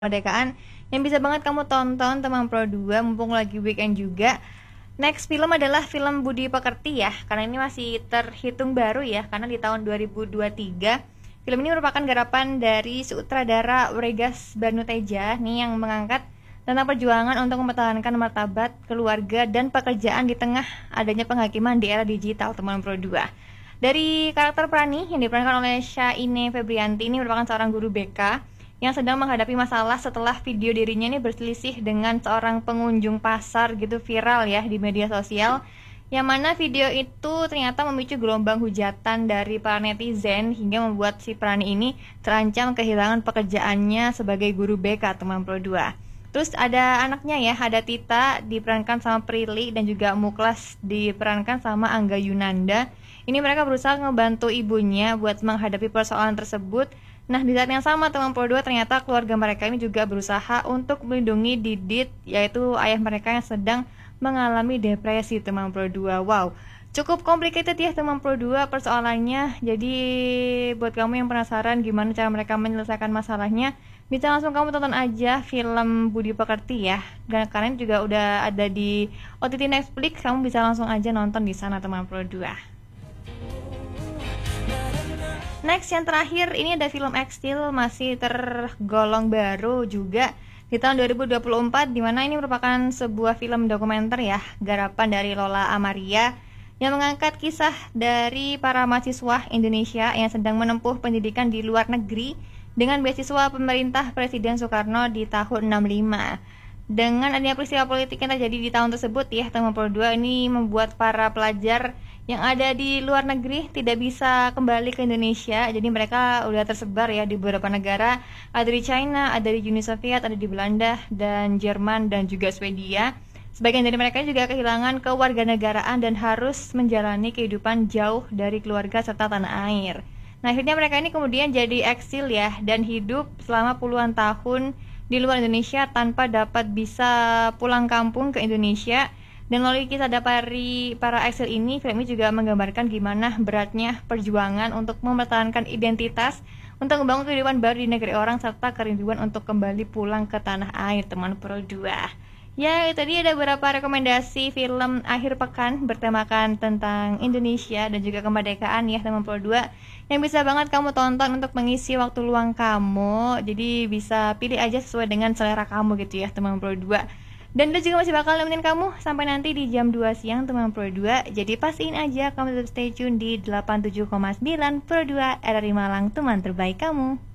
kemerdekaan yang bisa banget kamu tonton teman Pro 2 mumpung lagi weekend juga. Next film adalah film Budi Pekerti ya, karena ini masih terhitung baru ya, karena di tahun 2023. Film ini merupakan garapan dari sutradara Wregas Banuteja nih yang mengangkat tentang perjuangan untuk mempertahankan martabat keluarga dan pekerjaan di tengah adanya penghakiman di era digital teman Pro 2. Dari karakter Prani yang diperankan oleh Syaine Febrianti ini merupakan seorang guru BK yang sedang menghadapi masalah setelah video dirinya ini berselisih dengan seorang pengunjung pasar gitu viral ya di media sosial, yang mana video itu ternyata memicu gelombang hujatan dari para netizen hingga membuat si Prani ini terancam kehilangan pekerjaannya sebagai guru BK teman Pro 2. Terus ada anaknya ya, ada Tita diperankan sama Prilly dan juga Muklas diperankan sama Angga Yunanda. Ini mereka berusaha ngebantu ibunya buat menghadapi persoalan tersebut. Nah, di saat yang sama teman Pro 2 ternyata keluarga mereka ini juga berusaha untuk melindungi Didit, yaitu ayah mereka yang sedang mengalami depresi teman Pro 2. Wow, cukup complicated ya teman Pro 2 persoalannya. Jadi buat kamu yang penasaran gimana cara mereka menyelesaikan masalahnya, bisa langsung kamu tonton aja film Budi Pekerti ya. Dan karena juga udah ada di OTT Netflix, kamu bisa langsung aja nonton di sana teman Pro 2. Next yang terakhir ini ada film Extil, masih tergolong baru juga di tahun 2024, dimana ini merupakan sebuah film dokumenter ya, garapan dari Lola Amaria yang mengangkat kisah dari para mahasiswa Indonesia yang sedang menempuh pendidikan di luar negeri dengan beasiswa pemerintah Presiden Soekarno di tahun 65. Dengan adanya peristiwa politik yang terjadi di tahun tersebut ya, teman Pro 2 ini membuat para pelajar yang ada di luar negeri tidak bisa kembali ke Indonesia. Jadi mereka udah tersebar ya di beberapa negara, ada di China, ada di Uni Soviet, ada di Belanda dan Jerman dan juga Swedia. Sebagian dari mereka juga kehilangan kewarganegaraan dan harus menjalani kehidupan jauh dari keluarga serta tanah air. Nah, akhirnya mereka ini kemudian jadi eksil ya, dan hidup selama puluhan tahun di luar Indonesia tanpa dapat bisa pulang kampung ke Indonesia. Dan melalui kisah dari para eksil ini, film ini juga menggambarkan gimana beratnya perjuangan untuk mempertahankan identitas, untuk membangun kehidupan baru di negeri orang, serta kerinduan untuk kembali pulang ke tanah air teman Pro 2. Ya, itu tadi ada beberapa rekomendasi film akhir pekan bertemakan tentang Indonesia dan juga kemerdekaan ya teman Pro 2, yang bisa banget kamu tonton untuk mengisi waktu luang kamu. Jadi bisa pilih aja sesuai dengan selera kamu gitu ya teman Pro 2. Dan itu juga masih bakal nemenin kamu sampai nanti di jam 2 siang teman Pro 2. Jadi pastiin aja kamu tetap stay tune di 87,9 Pro 2 RRI Malang, teman terbaik kamu.